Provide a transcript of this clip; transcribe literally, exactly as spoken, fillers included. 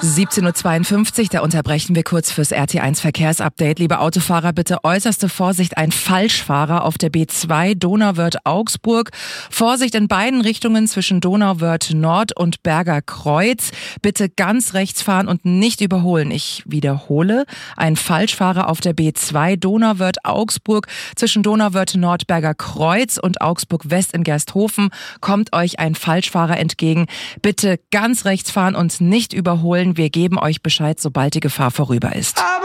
siebzehn Uhr zweiundfünfzig, da unterbrechen wir kurz fürs R T eins Verkehrsupdate. Liebe Autofahrer, bitte äußerste Vorsicht, ein Falschfahrer auf der B zwei Donauwörth-Augsburg. Vorsicht in beiden Richtungen zwischen Donauwörth Nord und Berger Kreuz. Bitte ganz rechts fahren und nicht überholen. Ich wiederhole, ein Falschfahrer auf der B zwei Donauwörth-Augsburg zwischen Donauwörth Nord, Berger Kreuz und Augsburg West in Gersthofen kommt euch ein Falschfahrer entgegen. Bitte ganz rechts fahren und nicht überholen. Wir geben euch Bescheid, sobald die Gefahr vorüber ist. Aber